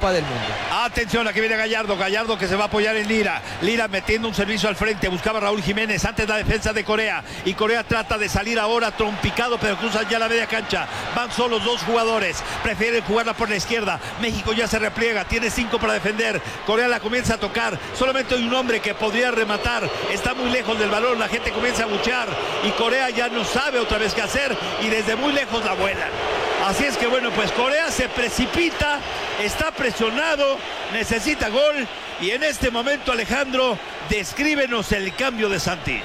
Copa del Mundo. Atención, aquí viene Gallardo que se va a apoyar en Lira metiendo un servicio al frente, buscaba Raúl Jiménez, antes la defensa de Corea, y Corea trata de salir ahora trompicado, pero cruzan ya la media cancha, van solos dos jugadores, prefieren jugarla por la izquierda, México ya se repliega, tiene 5 para defender, Corea la comienza a tocar, solamente hay un hombre que podría rematar, está muy lejos del balón, la gente comienza a buchear, y Corea ya no sabe otra vez qué hacer, y desde muy lejos la vuelan. Así es que bueno, pues Corea se precipita, está presionado, necesita gol, y en este momento, Alejandro, descríbenos el cambio de Santi.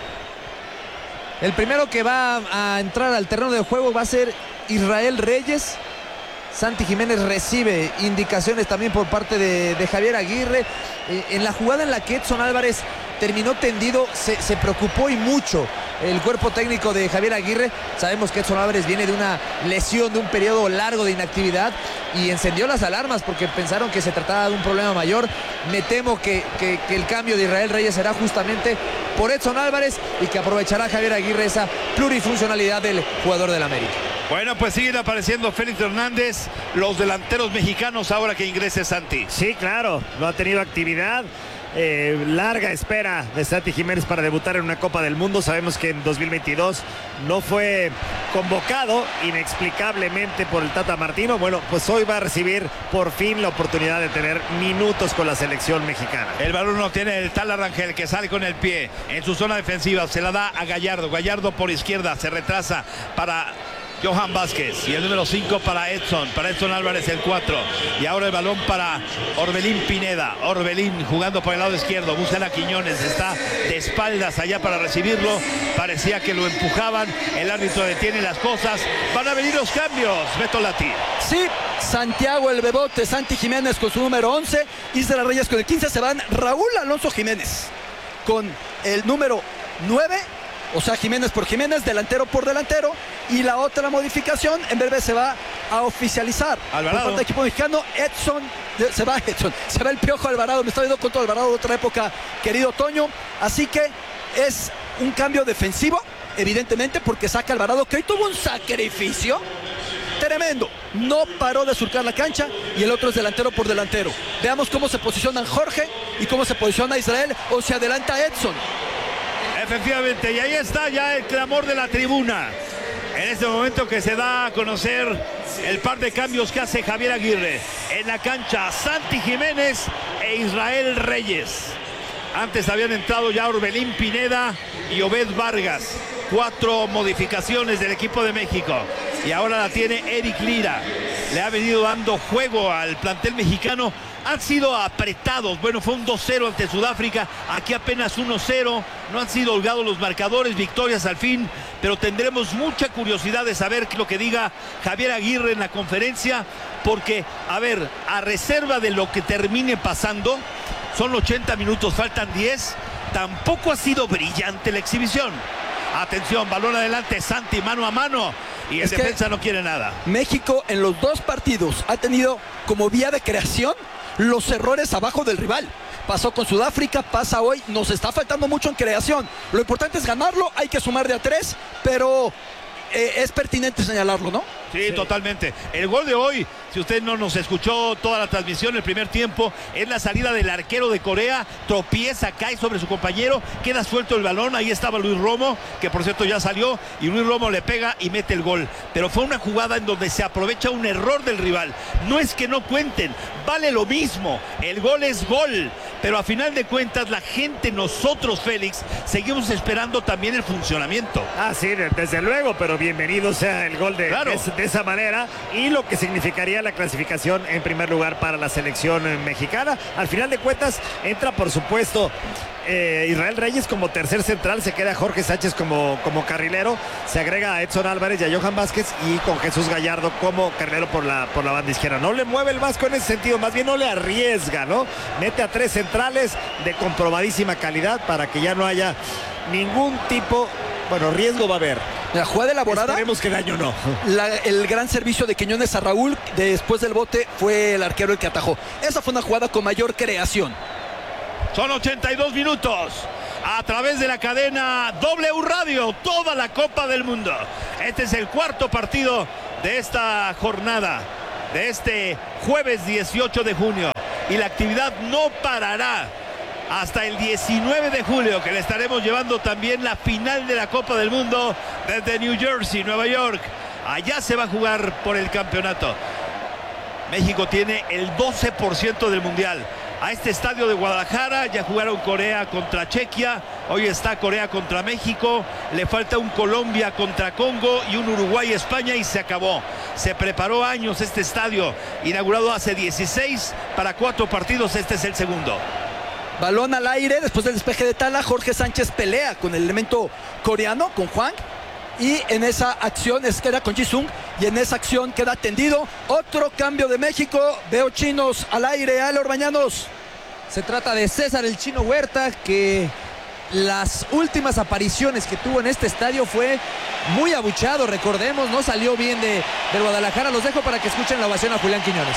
El primero que va a entrar al terreno de juego va a ser Israel Reyes. Santi Jiménez recibe indicaciones también por parte de Javier Aguirre. En la jugada en la que Edson Álvarez terminó tendido, se preocupó y mucho el cuerpo técnico de Javier Aguirre. Sabemos que Edson Álvarez viene de una lesión, de un periodo largo de inactividad, y encendió las alarmas porque pensaron que se trataba de un problema mayor. Me temo que el cambio de Israel Reyes será justamente por Edson Álvarez, y que aprovechará Javier Aguirre esa plurifuncionalidad del jugador del América. Bueno, pues siguen apareciendo Félix Hernández, los delanteros mexicanos, ahora que ingrese Santi. Sí, claro, no ha tenido actividad. Larga espera de Santi Jiménez para debutar en una Copa del Mundo. Sabemos que en 2022 no fue convocado inexplicablemente por el Tata Martino. Bueno, pues hoy va a recibir por fin la oportunidad de tener minutos con la selección mexicana. El balón lo tiene el tal Arrangel, que sale con el pie en su zona defensiva, se la da a Gallardo por izquierda, se retrasa para Johan Vázquez, y el número 5 para Edson Álvarez, el 4, y ahora el balón para Orbelín Pineda. Orbelín jugando por el lado izquierdo, buscan a Quiñones, está de espaldas allá para recibirlo, parecía que lo empujaban, el árbitro detiene las cosas, van a venir los cambios, Beto Lati. Sí, Santiago el Bebote, Santi Jiménez con su número 11, Israel Reyes con el 15, se van Raúl Alonso Jiménez con el número 9, o sea, Jiménez por Jiménez, delantero por delantero. Y la otra modificación, en breve se va a oficializar Alvarado. por parte del equipo mexicano. Se va el Piojo Alvarado. Me está viendo con todo Alvarado de otra época, querido Toño. Así que es un cambio defensivo, evidentemente, porque saca Alvarado, que hoy tuvo un sacrificio tremendo. No paró de surcar la cancha, y el otro es delantero por delantero. Veamos cómo se posicionan Jorge y cómo se posiciona Israel, o se adelanta Edson. Efectivamente, y ahí está ya el clamor de la tribuna. En este momento que se da a conocer el par de cambios que hace Javier Aguirre. En la cancha, Santi Jiménez e Israel Reyes. Antes habían entrado ya Orbelín Pineda y Obed Vargas. 4 modificaciones del equipo de México. Y ahora la tiene Eric Lira. Le ha venido dando juego al plantel mexicano. Han sido apretados. Bueno, fue un 2-0 ante Sudáfrica. Aquí apenas 1-0. No han sido holgados los marcadores. Victorias al fin. Pero tendremos mucha curiosidad de saber lo que diga Javier Aguirre en la conferencia. Porque, a ver, a reserva de lo que termine pasando, son 80 minutos, faltan 10. Tampoco ha sido brillante la exhibición. Atención, balón adelante, Santi, mano a mano. Y el defensa no quiere nada. México en los 2 partidos ha tenido como vía de creación los errores abajo del rival. Pasó con Sudáfrica, pasa hoy, nos está faltando mucho en creación. Lo importante es ganarlo, hay que sumar de a 3, pero es pertinente señalarlo, ¿no? Sí, totalmente. El gol de hoy, si usted no nos escuchó toda la transmisión, el primer tiempo, es la salida del arquero de Corea, tropieza, cae sobre su compañero, queda suelto el balón, ahí estaba Luis Romo, que por cierto ya salió, y Luis Romo le pega y mete el gol. Pero fue una jugada en donde se aprovecha un error del rival. No es que no cuenten, vale lo mismo, el gol es gol, pero a final de cuentas la gente, nosotros, Félix, seguimos esperando también el funcionamiento. Ah, sí, desde luego, pero bienvenido sea el gol de esa manera, y lo que significaría la clasificación en primer lugar para la selección mexicana. Al final de cuentas entra, por supuesto, Israel Reyes como tercer central, se queda Jorge Sánchez como carrilero, se agrega a Edson Álvarez y a Johan Vázquez, y con Jesús Gallardo como carrilero por la banda izquierda. No le mueve el Vasco en ese sentido, más bien no le arriesga, ¿no? Mete a 3 centrales de comprobadísima calidad para que ya no haya ningún tipo, bueno, riesgo va a haber. La jugada elaborada. Esperemos que daño no. El gran servicio de Quiñones a Raúl después del bote fue el arquero el que atajó. Esa fue una jugada con mayor creación. Son 82 minutos. A través de la cadena W Radio, toda la Copa del Mundo. Este es el 4º partido de esta jornada, de este jueves 18 de junio. y la actividad no parará hasta el 19 de julio, que le estaremos llevando también la final de la Copa del Mundo desde New Jersey, Nueva York. Allá se va a jugar por el campeonato. México tiene el 12% del mundial. A este estadio de Guadalajara ya jugaron Corea contra Chequia, hoy está Corea contra México, le falta un Colombia contra Congo y un Uruguay-España y se acabó. Se preparó años este estadio, inaugurado hace 16 para 4 partidos, este es el segundo. Balón al aire, después del despeje de Tala, Jorge Sánchez pelea con el elemento coreano, con Hwang. Y en esa acción queda con Jisung y en esa acción queda tendido. Otro cambio de México. Veo chinos al aire, Ale Orbañanos. Se trata de César el Chino Huerta, que las últimas apariciones que tuvo en este estadio fue muy abucheado, recordemos, no salió bien de Guadalajara. Los dejo para que escuchen la ovación a Julián Quiñones.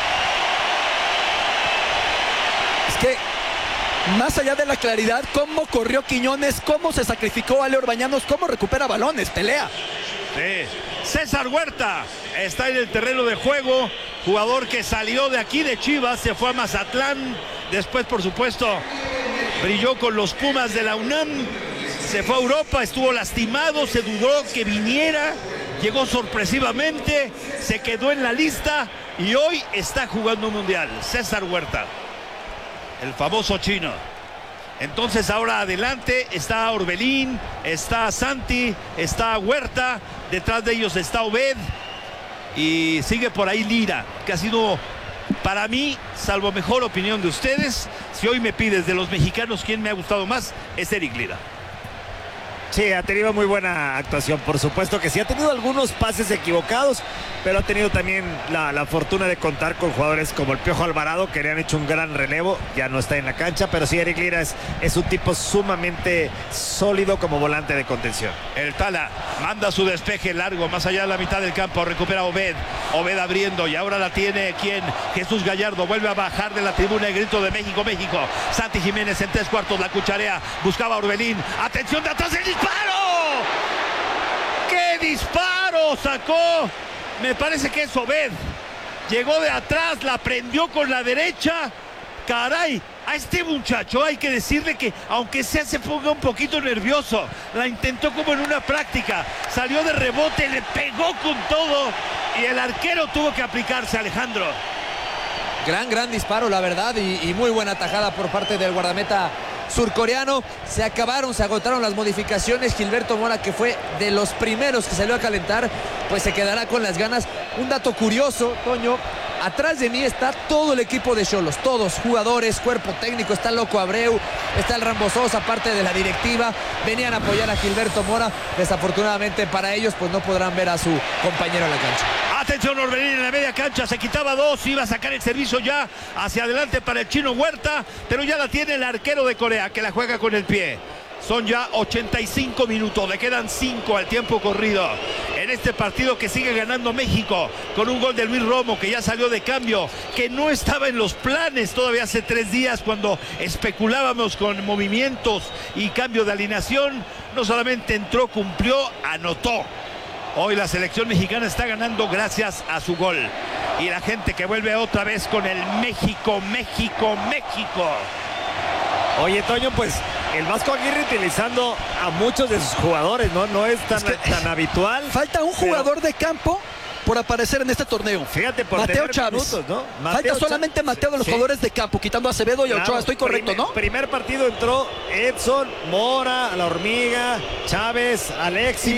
Es que más allá de la claridad, cómo corrió Quiñones, cómo se sacrificó Ale Orbañanos, cómo recupera balones, pelea. Sí. César Huerta está en el terreno de juego, jugador que salió de aquí de Chivas, se fue a Mazatlán, después por supuesto brilló con los Pumas de la UNAM, se fue a Europa, estuvo lastimado, se dudó que viniera, llegó sorpresivamente, se quedó en la lista y hoy está jugando un mundial. César Huerta, el famoso chino. Entonces ahora adelante está Orbelín, está Santi, está Huerta, detrás de ellos está Obed y sigue por ahí Lira, que ha sido para mí, salvo mejor opinión de ustedes, si hoy me pides de los mexicanos quién me ha gustado más, es Eric Lira. Sí, ha tenido muy buena actuación, por supuesto que sí, ha tenido algunos pases equivocados, pero ha tenido también la fortuna de contar con jugadores como el Piojo Alvarado, que le han hecho un gran relevo, ya no está en la cancha, pero sí, Eric Lira es un tipo sumamente sólido como volante de contención. El Tala manda su despeje largo, más allá de la mitad del campo, recupera Obed abriendo y ahora la tiene, ¿quién? Jesús Gallardo, vuelve a bajar de la tribuna el grito de México, México. Santi Jiménez en 3/4, la cucharea, buscaba a Orbelín, atención de atrás, el disparo. ¡Qué disparo sacó! Me parece que es Obed. Llegó de atrás, la prendió con la derecha. Caray, a este muchacho hay que decirle que aunque sea se ponga un poquito nervioso, la intentó como en una práctica, salió de rebote, le pegó con todo y el arquero tuvo que aplicarse, Alejandro. Gran disparo, la verdad, y muy buena tajada por parte del guardameta surcoreano. Se agotaron las modificaciones. Gilberto Mora, que fue de los primeros que salió a calentar, pues se quedará con las ganas. Un dato curioso, Toño, atrás de mí está todo el equipo de Xolos, todos, jugadores, cuerpo técnico, está Loco Abreu, está el Rambo Sosa, parte de la directiva, venían a apoyar a Gilberto Mora. Desafortunadamente para ellos, pues no podrán ver a su compañero en la cancha. Atención, Orbelín en la media cancha, se quitaba dos, iba a sacar el servicio ya hacia adelante para el Chino Huerta, pero ya la tiene el arquero de Corea, que la juega con el pie. Son ya 85 minutos, le quedan 5 al tiempo corrido en este partido que sigue ganando México con un gol de Luis Romo, que ya salió de cambio, que no estaba en los planes todavía hace 3 días cuando especulábamos con movimientos y cambio de alineación. No solamente entró, cumplió, anotó. Hoy la selección mexicana está ganando gracias a su gol. Y la gente que vuelve otra vez con el México, México, México. Oye, Toño, pues el Vasco Aguirre utilizando a muchos de sus jugadores, ¿no? No es tan habitual. Falta un jugador de campo por aparecer en este torneo. Fíjate, por Mateo Chávez, minutos, ¿no? Falta solamente Mateo de los jugadores de campo, quitando a Acevedo y a Ochoa. Estoy correcto, ¿no? Primer partido entró Edson, Mora, La Hormiga, Chávez, Alexis.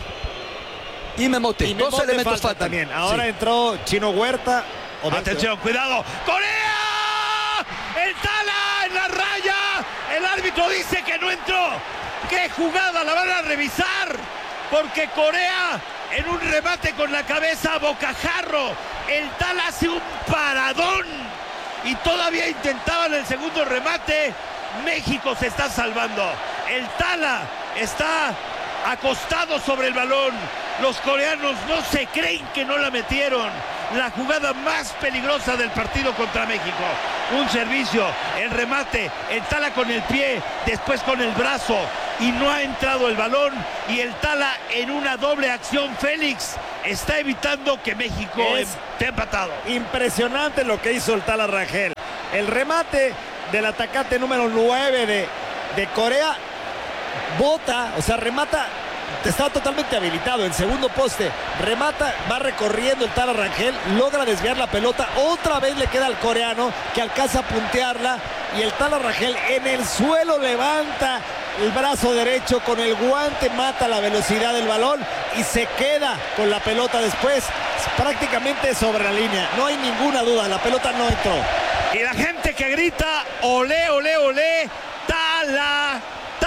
Y Memote. Dos elementos faltan también. Ahora entró Chino Huerta. Atención, cuidado. ¡Corea! ¡El Tala en la raya! El árbitro dice que no entró. ¡Qué jugada! La van a revisar. Porque Corea, en un remate con la cabeza a bocajarro, el Tala hace un paradón. Y todavía intentaban el segundo remate. México se está salvando. El Tala está acostado sobre el balón. Los coreanos no se creen que no la metieron. La jugada más peligrosa del partido contra México. Un servicio, el remate, el Tala con el pie, después con el brazo. Y no ha entrado el balón. Y el Tala en una doble acción, Félix, está evitando que México esté empatado. Impresionante lo que hizo el Tala Rangel. El remate del atacante número 9 de Corea bota, o sea, remata, está totalmente habilitado, el segundo poste, remata, va recorriendo el Tala Rangel, logra desviar la pelota, otra vez le queda al coreano que alcanza a puntearla y el Tala Rangel en el suelo levanta el brazo derecho con el guante, mata la velocidad del balón y se queda con la pelota después, prácticamente sobre la línea, no hay ninguna duda, la pelota no entró. Y la gente que grita, olé, olé, olé, Tala,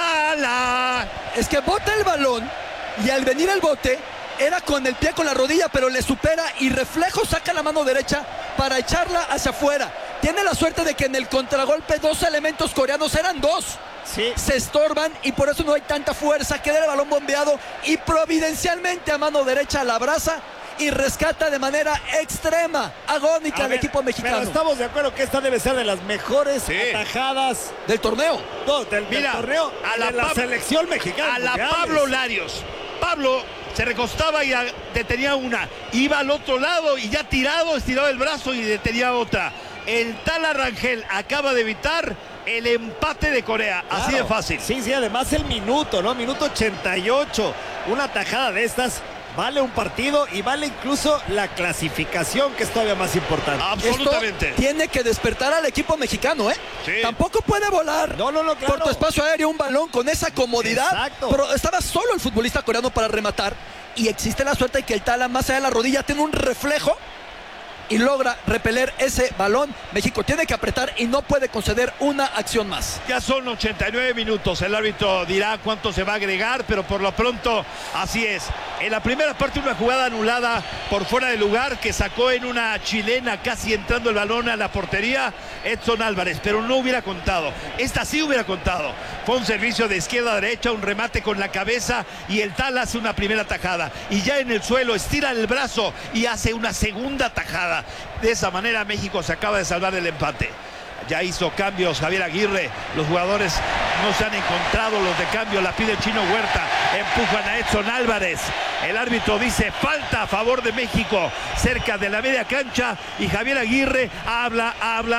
Tala. Es que bota el balón y al venir el bote era con el pie, con la rodilla, pero le supera y reflejo saca la mano derecha para echarla hacia afuera. Tiene la suerte de que en el contragolpe 2 elementos coreanos, eran 2. Sí. Se estorban y por eso no hay tanta fuerza, queda el balón bombeado y providencialmente a mano derecha la abraza y rescata de manera extrema, agónica al equipo mexicano. Pero estamos de acuerdo que esta debe ser de las mejores atajadas del torneo. No, del torneo, a la selección mexicana. A la Pablo Larios. Pablo se recostaba y detenía una. Iba al otro lado y ya tirado, estiraba el brazo y detenía otra. El Tala Rangel acaba de evitar el empate de Corea. Claro. Así de fácil. Sí, además el minuto, ¿no? Minuto 88. Una atajada de estas vale un partido y vale incluso la clasificación, que es todavía más importante. Absolutamente. Esto tiene que despertar al equipo mexicano, ¿eh? Sí. Tampoco puede volar claro. por tu espacio aéreo un balón con esa comodidad. Exacto. Pero estaba solo el futbolista coreano para rematar y existe la suerte de que el Tala más allá de la rodilla tiene un reflejo y logra repeler ese balón. México tiene que apretar y no puede conceder una acción más. Ya son 89 minutos, el árbitro dirá cuánto se va a agregar, pero por lo pronto así es. En la primera parte una jugada anulada por fuera de lugar que sacó en una chilena casi entrando el balón a la portería Edson Álvarez, pero no hubiera contado. Esta sí hubiera contado. Fue un servicio de izquierda a derecha, un remate con la cabeza y el Tala hace una primera tajada y ya en el suelo estira el brazo y hace una segunda tajada. De esa manera México se acaba de salvar del empate. Ya hizo cambios Javier Aguirre, los jugadores no se han encontrado, los de cambio la pide Chino Huerta, empujan a Edson Álvarez, el árbitro dice falta a favor de México cerca de la media cancha y Javier Aguirre habla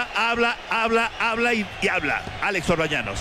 y habla. Alex Orbañanos.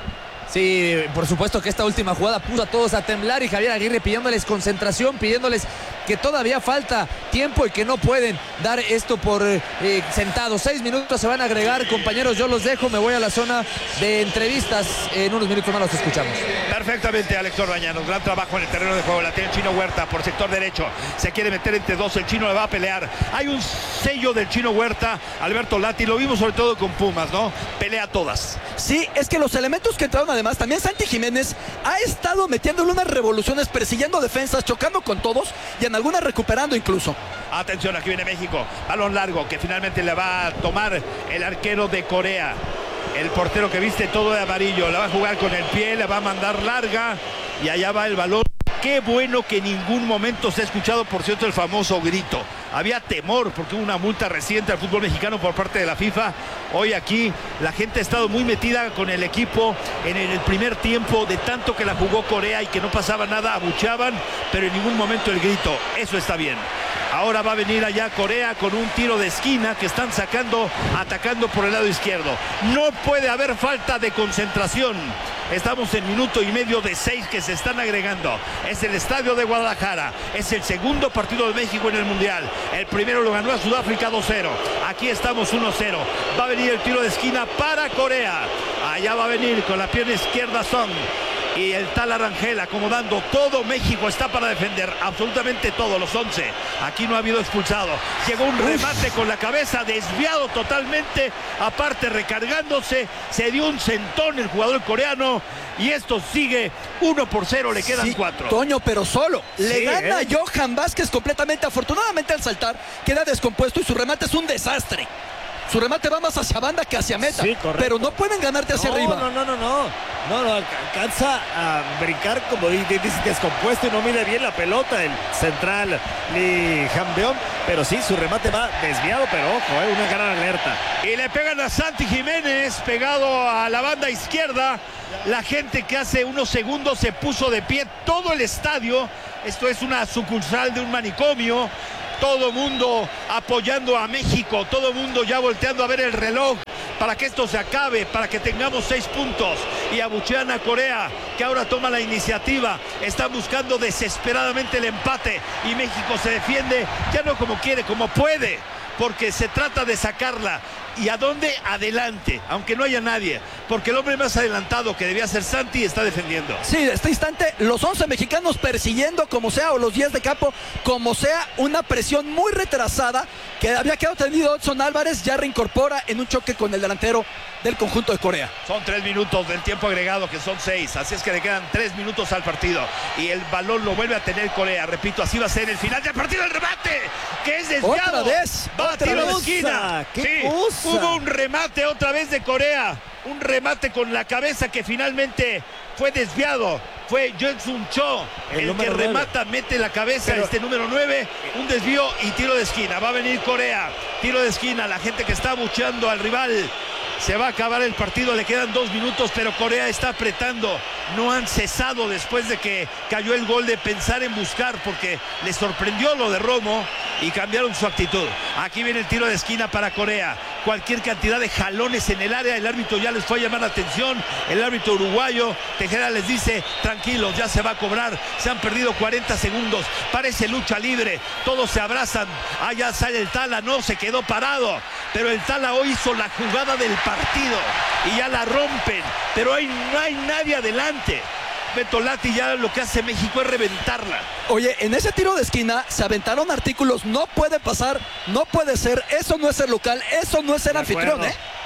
Sí, por supuesto que esta última jugada puso a todos a temblar y Javier Aguirre pidiéndoles concentración, pidiéndoles que todavía falta tiempo y que no pueden dar esto por sentado. 6 minutos se van a agregar, compañeros, yo los dejo, me voy a la zona de entrevistas, en unos minutos más los escuchamos. Perfectamente, Alex Orbañanos, gran trabajo en el terreno de juego, la tiene el Chino Huerta por sector derecho, se quiere meter entre dos, el Chino le va a pelear, hay un sello del Chino Huerta, Alberto Lati, lo vimos sobre todo con Pumas, ¿no? Pelea todas. Sí, es que los elementos que entraron además, también Santi Jiménez ha estado metiéndole unas revoluciones, persiguiendo defensas, chocando con todos y en algunas recuperando incluso. Atención, aquí viene México, balón largo que finalmente le va a tomar el arquero de Corea. El portero que viste todo de amarillo, la va a jugar con el pie, la va a mandar larga y allá va el balón. Qué bueno que en ningún momento se ha escuchado, por cierto, el famoso grito. Había temor porque hubo una multa reciente al fútbol mexicano por parte de la FIFA. Hoy aquí la gente ha estado muy metida con el equipo en el primer tiempo, de tanto que la jugó Corea y que no pasaba nada, abucheaban, pero en ningún momento el grito. Eso está bien. Ahora va a venir allá Corea con un tiro de esquina que están sacando, atacando por el lado izquierdo. No puede haber falta de concentración. Estamos en minuto y medio de 6 que se están agregando. Es el estadio de Guadalajara. Es el segundo partido de México en el Mundial. El primero lo ganó a Sudáfrica 2-0. Aquí estamos 1-0. Va a venir el tiro de esquina para Corea. Allá va a venir con la pierna izquierda Son. Y el Tala Rangel acomodando. Todo México está para defender, absolutamente todo, los 11. Aquí no ha habido expulsado. Llegó un remate con la cabeza, desviado totalmente, aparte recargándose, se dio un sentón el jugador coreano y esto sigue 1-0, le quedan 4. Toño, pero solo. Le gana Johan Vázquez completamente. Afortunadamente al saltar queda descompuesto y su remate es un desastre. Su remate va más hacia banda que hacia meta. Sí, pero no pueden ganarte hacia arriba. No, alcanza a brincar como dice, descompuesto y no mide bien la pelota el central Lee Hambeon, pero sí, su remate va desviado, pero ojo, una gran alerta. Y le pegan a Santi Jiménez, pegado a la banda izquierda. La gente que hace unos segundos se puso de pie, todo el estadio. Esto es una sucursal de un manicomio. Todo mundo apoyando a México, todo mundo ya volteando a ver el reloj para que esto se acabe, para que tengamos 6 puntos. Y abuchean a Corea, que ahora toma la iniciativa. Están buscando desesperadamente el empate y México se defiende, ya no como quiere, como puede, porque se trata de sacarla. ¿Y a dónde? Adelante, aunque no haya nadie, porque el hombre más adelantado, que debía ser Santi, está defendiendo. Sí, en este instante los 11 mexicanos persiguiendo como sea, o los 10 de campo como sea, una presión muy retrasada que había quedado tenido Edson Álvarez, ya reincorpora en un choque con el delantero del conjunto de Corea. Son 3 minutos del tiempo agregado, que son 6, así es que le quedan 3 minutos al partido y el balón lo vuelve a tener Corea. Repito, así va a ser el final del partido. El remate, que es desviado. Otra vez, va a tiro de cosa, esquina. qué Sí, cosa. hubo un remate otra vez de Corea, un remate con la cabeza que finalmente fue desviado. Fue Jung-Sung Cho el que remata, mete la cabeza, número 9, un desvío y tiro de esquina. Va a venir Corea, tiro de esquina. La gente que está abucheando al rival. Se va a acabar el partido, le quedan 2 minutos, pero Corea está apretando. No han cesado después de que cayó el gol de pensar en buscar, porque les sorprendió lo de Romo y cambiaron su actitud. Aquí viene el tiro de esquina para Corea. Cualquier cantidad de jalones en el área, el árbitro ya les fue a llamar la atención. El árbitro uruguayo, Tejeda, les dice: tranquilos, ya se va a cobrar. Se han perdido 40 segundos, parece lucha libre, todos se abrazan. Allá sale el Tala, no, se quedó parado, pero el Tala hoy hizo la jugada del partido y ya la rompen, pero ahí no hay nadie adelante. Bertolatti, ya lo que hace México es reventarla. Oye, en ese tiro de esquina se aventaron artículos, no puede pasar, no puede ser, eso no es ser local, eso no es ser anfitrión,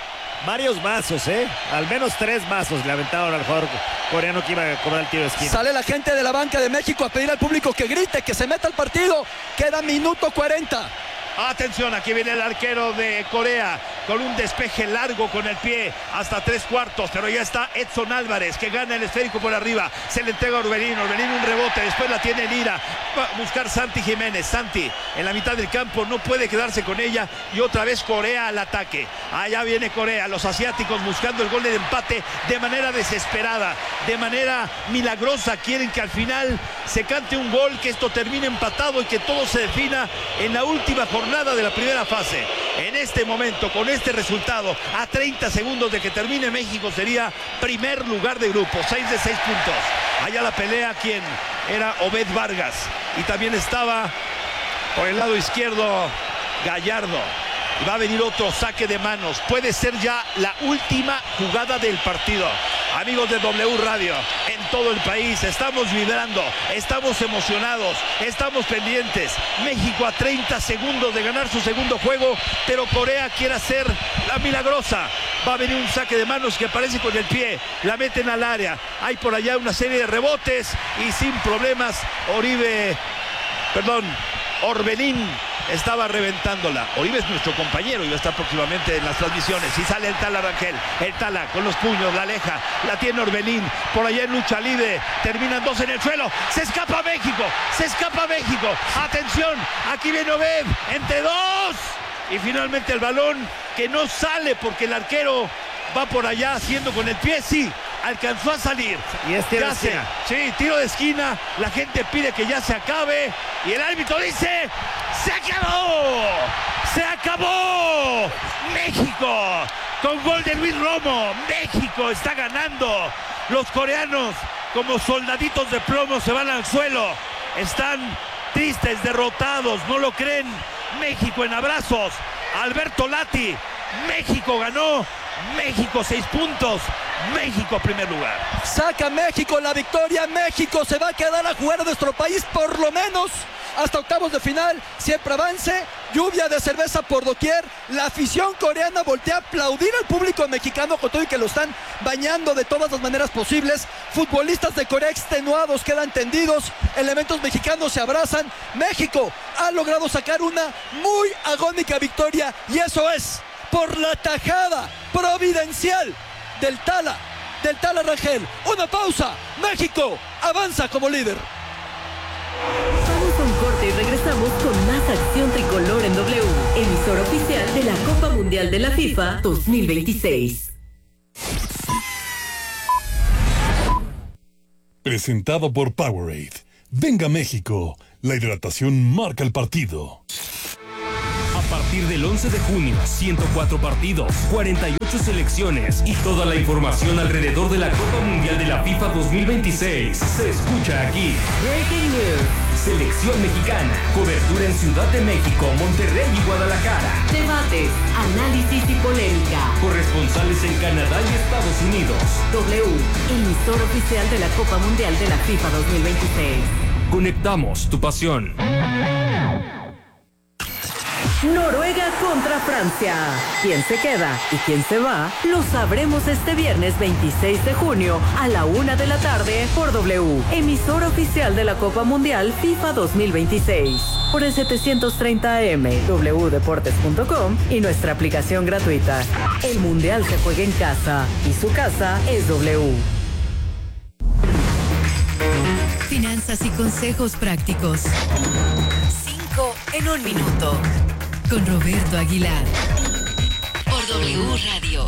Varios mazos, al menos 3 mazos le aventaron al jugador coreano que iba a cobrar el tiro de esquina. Sale la gente de la banca de México a pedir al público que grite, que se meta al partido. Queda minuto 40. Atención, aquí viene el arquero de Corea con un despeje largo con el pie hasta 3/4, pero ya está Edson Álvarez, que gana el esférico por arriba. Se le entrega a Orbelín, Orbelín un rebote, después la tiene Lira. Va a buscar Santi Jiménez. Santi en la mitad del campo, no puede quedarse con ella y otra vez Corea al ataque. Allá viene Corea, los asiáticos buscando el gol de empate de manera desesperada, de manera milagrosa. Quieren que al final se cante un gol, que esto termine empatado y que todo se defina en la última jornada de la primera fase. En este momento, con este resultado, a 30 segundos de que termine, México sería primer lugar de grupo, 6 de 6 puntos. Allá la pelea, ¿quién? Era Obed Vargas, y también estaba por el lado izquierdo Gallardo. Y va a venir otro saque de manos. Puede ser ya la última jugada del partido. Amigos de W Radio, en todo el país estamos vibrando, estamos emocionados, estamos pendientes. México a 30 segundos de ganar su segundo juego, pero Corea quiere hacer la milagrosa. Va a venir un saque de manos que aparece con el pie, la meten al área. Hay por allá una serie de rebotes y sin problemas Orbelín estaba reventándola. Oribe es nuestro compañero y va a estar próximamente en las transmisiones. Y sale el Tala Rangel, el Tala con los puños, la aleja, la tiene Orbelín, por allá en lucha libre, terminan 2 en el suelo, se escapa México, atención, aquí viene Obed, entre 2, y finalmente el balón que no sale porque el arquero va por allá haciendo con el pie, sí, alcanzó a salir. Y es tiro de esquina. Sí, tiro de esquina, la gente pide que ya se acabe y el árbitro dice: ¡se acabó! ¡Se acabó! México, con gol de Luis Romo, México está ganando. Los coreanos, como soldaditos de plomo, se van al suelo. Están tristes, derrotados, no lo creen. México en abrazos. Alberto Lati, México ganó. México 6 puntos, México primer lugar. Saca México la victoria, México se va a quedar a jugar a nuestro país por lo menos hasta octavos de final, siempre avance, lluvia de cerveza por doquier, la afición coreana voltea a aplaudir al público mexicano con todo y que lo están bañando de todas las maneras posibles, futbolistas de Corea extenuados quedan tendidos, elementos mexicanos se abrazan, México ha logrado sacar una muy agónica victoria y eso es por la tajada providencial del Tala Rangel. Una pausa, México avanza como líder. Vamos a un corte y regresamos con más acción tricolor en W, emisora oficial de la Copa Mundial de la FIFA 2026. Presentado por Powerade. Venga México, la hidratación marca el partido. A partir del 11 de junio, 104 partidos, 48 selecciones y toda la información alrededor de la Copa Mundial de la FIFA 2026 se escucha aquí. Breaking News. Selección mexicana, cobertura en Ciudad de México, Monterrey y Guadalajara. Debates, análisis y polémica. Corresponsales en Canadá y Estados Unidos. W, emisor oficial de la Copa Mundial de la FIFA 2026. Conectamos tu pasión. Noruega contra Francia. ¿Quién se queda y quién se va? Lo sabremos este viernes 26 de junio a la 1 de la tarde por W, emisora oficial de la Copa Mundial FIFA 2026. Por el 730 AM, wdeportes.com y nuestra aplicación gratuita. El Mundial se juega en casa y su casa es W. Finanzas y consejos prácticos. 5 en 1 minuto. Con Roberto Aguilar. Por W Radio.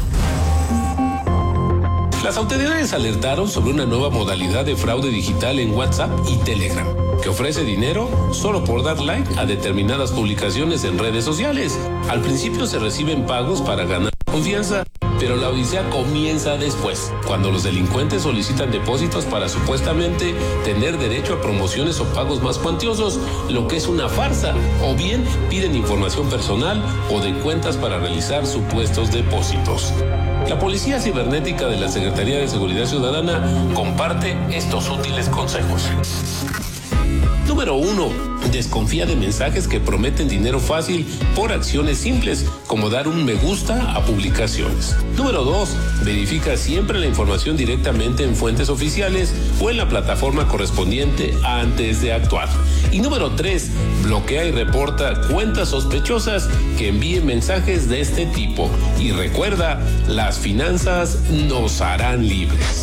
Las autoridades alertaron sobre una nueva modalidad de fraude digital en WhatsApp y Telegram, que ofrece dinero solo por dar like a determinadas publicaciones en redes sociales. Al principio se reciben pagos para ganar confianza, pero la odisea comienza después, cuando los delincuentes solicitan depósitos para supuestamente tener derecho a promociones o pagos más cuantiosos, lo que es una farsa, o bien piden información personal o de cuentas para realizar supuestos depósitos. La Policía Cibernética de la Secretaría de Seguridad Ciudadana comparte estos útiles consejos. Número 1. Desconfía de mensajes que prometen dinero fácil por acciones simples, como dar un me gusta a publicaciones. Número 2. Verifica siempre la información directamente en fuentes oficiales o en la plataforma correspondiente antes de actuar. Y número 3. Bloquea y reporta cuentas sospechosas que envíen mensajes de este tipo. Y recuerda, las finanzas nos harán libres.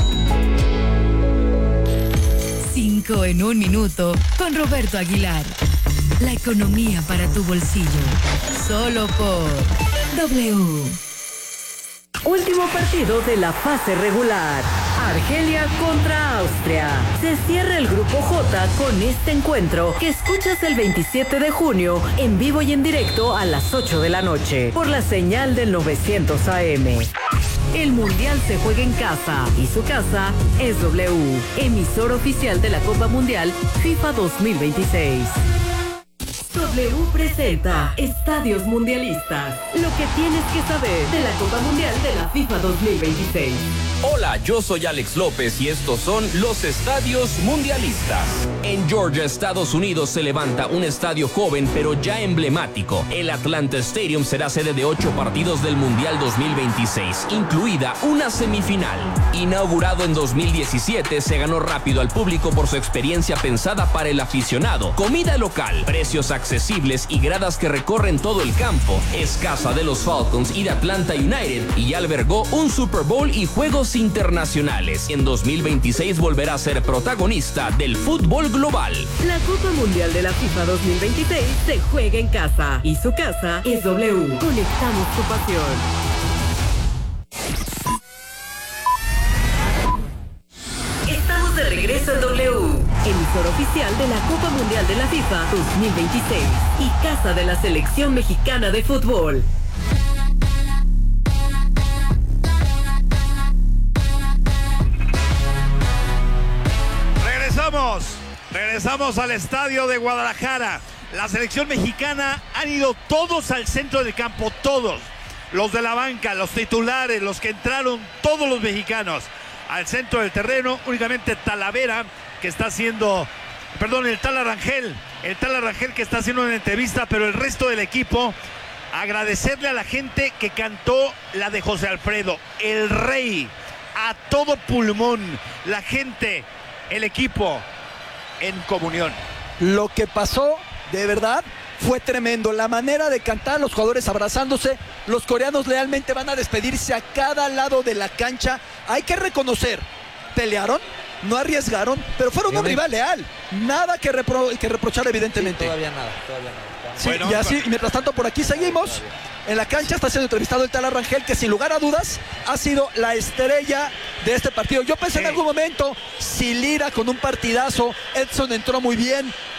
5 en 1 minuto con Roberto Aguilar. La economía para tu bolsillo. Solo por W. Último partido de la fase regular. Argelia contra Austria. Se cierra el grupo J con este encuentro que escuchas el 27 de junio en vivo y en directo a las 8 de la noche por la señal del 900 AM. El Mundial se juega en casa y su casa es W, emisor oficial de la Copa Mundial FIFA 2026. W presenta Estadios Mundialistas. Lo que tienes que saber de la Copa Mundial de la FIFA 2026. Hola, yo soy Alex López y estos son los Estadios Mundialistas. En Georgia, Estados Unidos, se levanta un estadio joven pero ya emblemático. El Atlanta Stadium será sede de 8 partidos del Mundial 2026, incluida una semifinal. Inaugurado en 2017, se ganó rápido al público por su experiencia pensada para el aficionado. Comida local, precios accesibles y gradas que recorren todo el campo. Es casa de los Falcons y de Atlanta United y ya albergó un Super Bowl y juegos internacionales. En 2026 volverá a ser protagonista del fútbol global. La Copa Mundial de la FIFA 2026 se juega en casa y su casa es W. Conectamos tu pasión. Estamos de regreso en W, emisor oficial de la Copa Mundial de la FIFA 2026 y casa de la Selección Mexicana de Fútbol. Regresamos al estadio de Guadalajara. La selección mexicana han ido todos al centro del campo, todos. Los de la banca, los titulares, los que entraron, todos los mexicanos al centro del terreno. Únicamente Talavera, que está haciendo, el Tala Rangel que está haciendo una entrevista, pero el resto del equipo, agradecerle a la gente que cantó la de José Alfredo, El Rey, a todo pulmón. La gente, el equipo, en comunión. Lo que pasó, de verdad, fue tremendo. La manera de cantar, los jugadores abrazándose. Los coreanos realmente van a despedirse a cada lado de la cancha. Hay que reconocer, pelearon, no arriesgaron, pero fueron un rival leal. Nada que reprochar, evidentemente. Sí, todavía nada. Sí, bueno, y así, mientras tanto, por aquí seguimos. En la cancha está siendo entrevistado el Tala Rangel, que sin lugar a dudas ha sido la estrella de este partido. Yo pensé en algún momento, si Lira con un partidazo, Edson entró muy bien,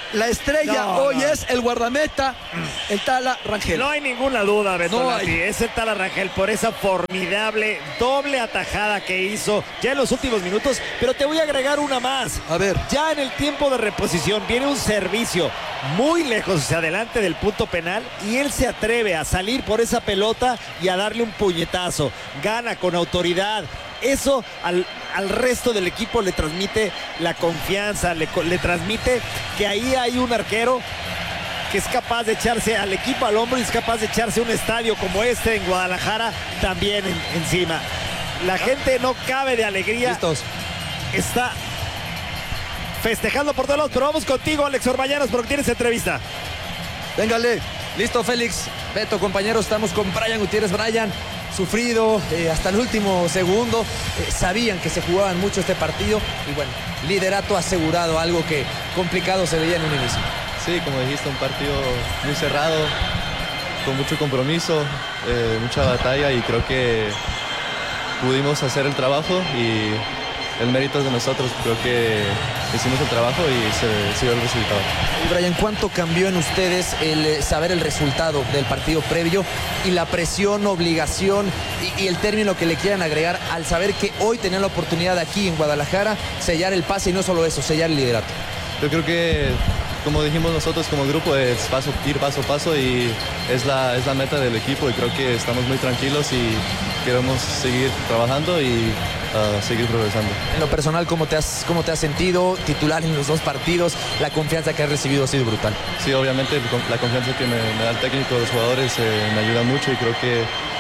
La estrella hoy es el guardameta, el Tala Rangel. No hay ninguna duda, Betolati. No es el Tala Rangel por esa formidable doble atajada que hizo ya en los últimos minutos. Pero te voy a agregar una más. A ver. Ya en el tiempo de reposición viene un servicio muy lejos hacia adelante del punto penal y él se atreve a salir por esa pelota y a darle un puñetazo. Gana con autoridad. Eso al resto del equipo le transmite la confianza, le transmite que ahí hay un arquero que es capaz de echarse al equipo al hombro y es capaz de echarse un estadio como este en Guadalajara también encima. La gente no cabe de alegría. Listos. Está festejando por todos lados, pero vamos contigo, Alex Orbañanos, porque tienes entrevista. Véngale. Listo, Félix. Beto, compañeros, estamos con Brian Gutiérrez. Brian, sufrido hasta el último segundo. Sabían que se jugaban mucho este partido. Y bueno, liderato asegurado, algo que complicado se veía en un inicio. Sí, como dijiste, un partido muy cerrado, con mucho compromiso, mucha batalla y creo que pudimos hacer el trabajo y el mérito es de nosotros. Creo que hicimos el trabajo y se dio el resultado. Y Brian, ¿cuánto cambió en ustedes el saber el resultado del partido previo y la presión, obligación y el término que le quieran agregar al saber que hoy tenían la oportunidad aquí en Guadalajara sellar el pase y no solo eso, sellar el liderato? Yo creo que, como dijimos nosotros como grupo, es ir paso a paso y es la meta del equipo y creo que estamos muy tranquilos y queremos seguir trabajando y seguir progresando. En lo personal, ¿cómo te has sentido? Titular en los dos partidos, la confianza que has recibido ha sido brutal. Sí, obviamente la confianza que me da el técnico, los jugadores, me ayuda mucho y creo que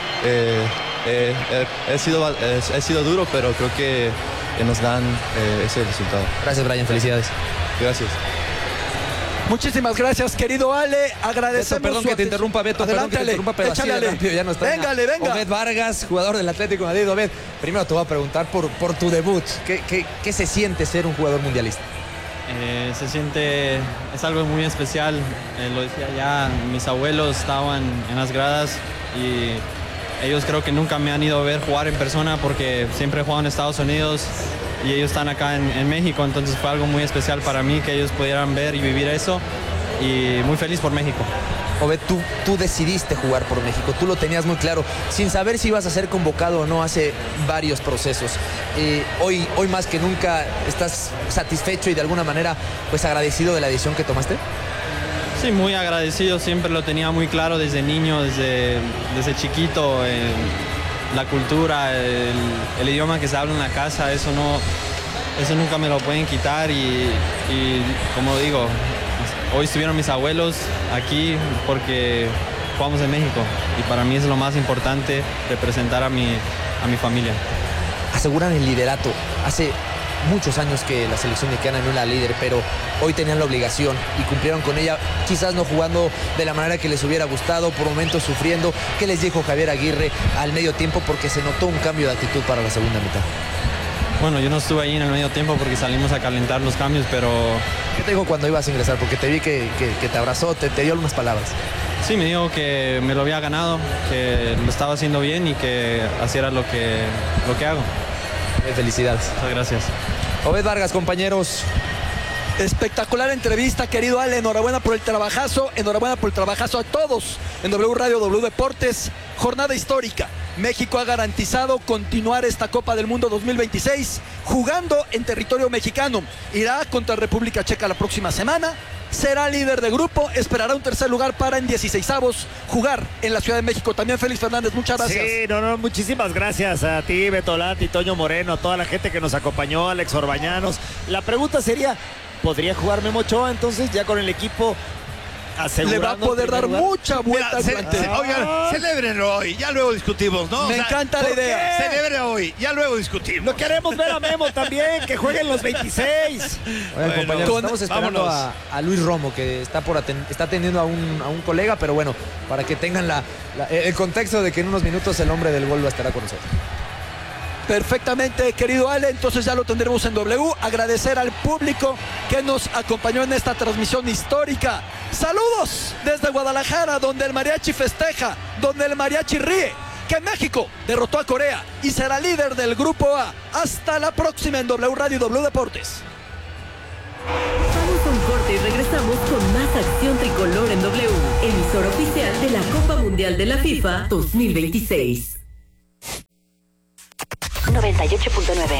he sido duro, pero creo que nos dan ese resultado. Gracias, Brian, felicidades. Gracias. Muchísimas gracias, querido Ale. Agradecemos. Beto, perdón que te interrumpa, Beto. Adelante, perdón que te interrumpa, pero échale, así de rápido ya no está. Venga. Obed Vargas, jugador del Atlético de Madrid. Obed, primero te voy a preguntar por tu debut. ¿Qué se siente ser un jugador mundialista? Se siente, es algo muy especial. Lo decía ya, mis abuelos estaban en las gradas y ellos creo que nunca me han ido a ver jugar en persona porque siempre he jugado en Estados Unidos y ellos están acá en México, entonces fue algo muy especial para mí que ellos pudieran ver y vivir eso y muy feliz por México. Obed, tú decidiste jugar por México, tú lo tenías muy claro, sin saber si ibas a ser convocado o no hace varios procesos. Hoy más que nunca estás satisfecho y de alguna manera pues agradecido de la decisión que tomaste. Sí, muy agradecido, siempre lo tenía muy claro desde niño, desde chiquito. La cultura, el idioma que se habla en la casa, eso nunca me lo pueden quitar y como digo, hoy estuvieron mis abuelos aquí porque jugamos en México y para mí es lo más importante representar a mi familia. Aseguran el liderato. Hace muchos años que la selección mexicana no era líder, pero hoy tenían la obligación y cumplieron con ella, quizás no jugando de la manera que les hubiera gustado, por momentos sufriendo. ¿Qué les dijo Javier Aguirre al medio tiempo? Porque se notó un cambio de actitud para la segunda mitad. Bueno, yo no estuve ahí en el medio tiempo porque salimos a calentar los cambios, pero... ¿Qué te dijo cuando ibas a ingresar? Porque te vi que te abrazó, te dio algunas palabras. Sí, me dijo que me lo había ganado, que lo estaba haciendo bien y que así era lo que hago. Felicidades. Muchas gracias. Obed Vargas, compañeros. Espectacular entrevista, querido Ale. Enhorabuena por el trabajazo. Enhorabuena por el trabajazo a todos en W Radio, W Deportes. Jornada histórica. México ha garantizado continuar esta Copa del Mundo 2026 jugando en territorio mexicano. Irá contra República Checa la próxima semana. Será líder de grupo, esperará un tercer lugar para en 16avos jugar en la Ciudad de México. También Félix Fernández, muchas gracias. Sí, muchísimas gracias a ti, Betolati, Toño Moreno, a toda la gente que nos acompañó, Alex Orbañanos. La pregunta sería, ¿podría jugar Memo Ochoa entonces ya con el equipo asegurando? Le va a poder dar lugar? mucha vuelta. Oigan, celébrenlo hoy, ya luego discutimos, ¿no? Me encanta la idea. Celebre hoy, ya luego discutimos. Lo queremos ver a Memo también, que jueguen los 26. Oigan, compañeros, estamos esperando a Luis Romo, que está atendiendo a un colega, pero bueno, para que tengan el contexto de que en unos minutos el hombre del gol estará con nosotros. Perfectamente, querido Ale, entonces ya lo tendremos en W. Agradecer al público que nos acompañó en esta transmisión histórica. Saludos desde Guadalajara, donde el mariachi festeja, donde el mariachi ríe, que México derrotó a Corea y será líder del Grupo A. Hasta la próxima en W Radio y W Deportes. Vamos a un corte y regresamos tricolor en W, emisor oficial de la Copa Mundial de la FIFA 2026. 98.9.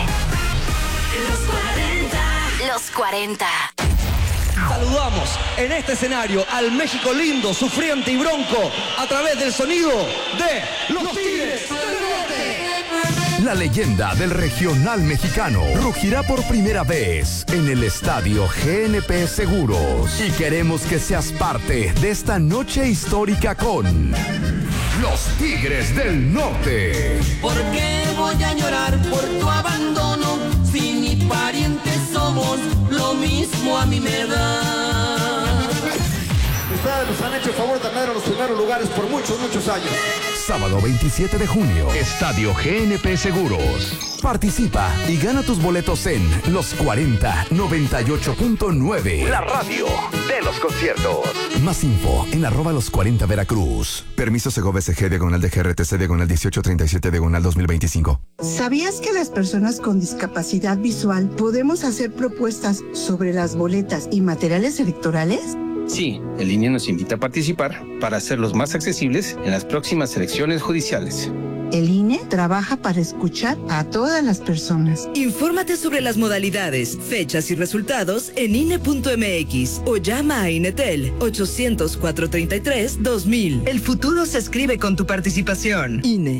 Los 40. Saludamos en este escenario al México lindo, sufriente y bronco a través del sonido de los Tigres del Norte. La leyenda del regional mexicano rugirá por primera vez en el estadio GNP Seguros. Y queremos que seas parte de esta noche histórica con los Tigres del Norte. ¿Por qué voy a llorar por tu abandono? Si ni parientes somos, lo mismo a mí me da. Ustedes nos han hecho el favor de tener en los primeros lugares por muchos años. Sábado 27 de junio, Estadio GNP Seguros. Participa y gana tus boletos en Los 40 98.9. La radio de los conciertos. Más info en @los40 Veracruz. Permiso Segovia SG /DGRTC /1837 /2025. ¿Sabías que las personas con discapacidad visual podemos hacer propuestas sobre las boletas y materiales electorales? Sí, el INE nos invita a participar para hacerlos más accesibles en las próximas elecciones judiciales. El INE trabaja para escuchar a todas las personas. Infórmate sobre las modalidades, fechas y resultados en INE.mx o llama a INETEL 800-433-2000. El futuro se escribe con tu participación. INE.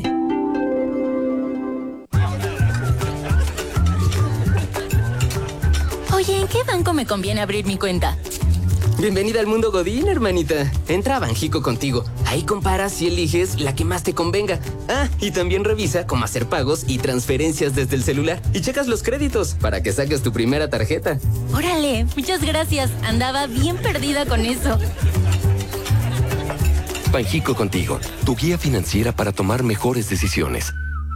Oye, ¿en qué banco me conviene abrir mi cuenta? Bienvenida al mundo Godín, hermanita. Entra a Banjico Contigo. Ahí comparas y eliges la que más te convenga. Ah, y también revisa cómo hacer pagos y transferencias desde el celular. Y checas los créditos para que saques tu primera tarjeta. Órale, muchas gracias. Andaba bien perdida con eso. Banjico Contigo, tu guía financiera para tomar mejores decisiones.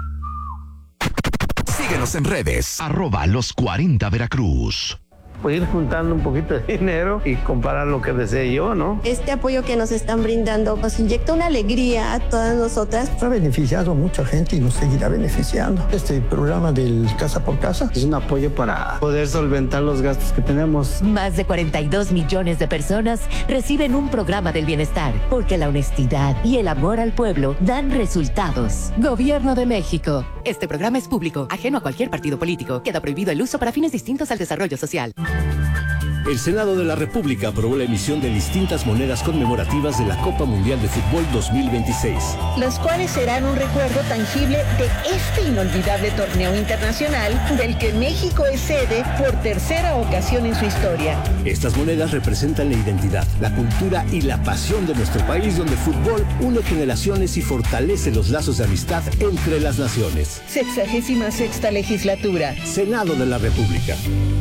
Síguenos en redes, @los40 Veracruz. Pues ir juntando un poquito de dinero y comprar lo que desee yo, ¿no? Este apoyo que nos están brindando nos inyecta una alegría a todas nosotras. Ha beneficiado a mucha gente y nos seguirá beneficiando. Este programa del Casa por Casa es un apoyo para poder solventar los gastos que tenemos. Más de 42 millones de personas reciben un programa del bienestar, porque la honestidad y el amor al pueblo dan resultados. Gobierno de México. Este programa es público, ajeno a cualquier partido político. Queda prohibido el uso para fines distintos al desarrollo social. El Senado de la República aprobó la emisión de distintas monedas conmemorativas de la Copa Mundial de Fútbol 2026. Las cuales serán un recuerdo tangible de este inolvidable torneo internacional del que México es sede por tercera ocasión en su historia. Estas monedas representan la identidad, la cultura y la pasión de nuestro país, donde el fútbol une generaciones y fortalece los lazos de amistad entre las naciones. 66ª legislatura. Senado de la República.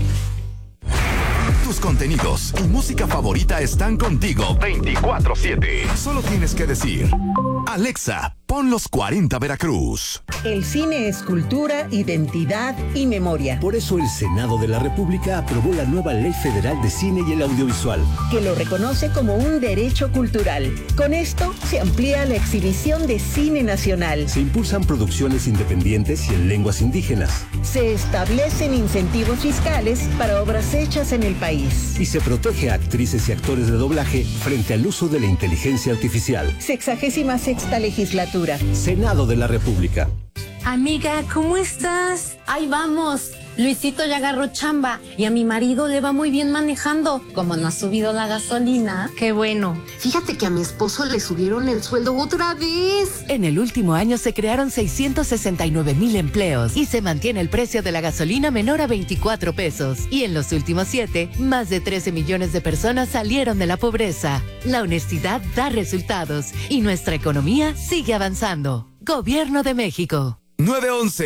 Tus contenidos y música favorita están contigo 24/7. Solo tienes que decir: Alexa, pon Los 40 Veracruz. El cine es cultura, identidad y memoria. Por eso el Senado de la República aprobó la nueva Ley Federal de Cine y el Audiovisual, que lo reconoce como un derecho cultural. Con esto se amplía la exhibición de cine nacional. Se impulsan producciones independientes y en lenguas indígenas. Se establecen incentivos fiscales para obras hechas en el país. Y se protege a actrices y actores de doblaje frente al uso de la inteligencia artificial. 66ª legislatura. Senado de la República. Amiga, ¿cómo estás? Ahí vamos. Luisito ya agarró chamba y a mi marido le va muy bien manejando. Como no ha subido la gasolina. Qué bueno. Fíjate que a mi esposo le subieron el sueldo otra vez. En el último año se crearon 669,000 empleos y se mantiene el precio de la gasolina menor a 24 pesos. Y en los últimos 7, más de 13 millones de personas salieron de la pobreza. La honestidad da resultados y nuestra economía sigue avanzando. Gobierno de México. 911.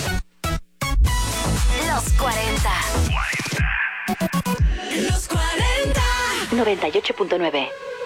Los 40. Los 40. 98.9.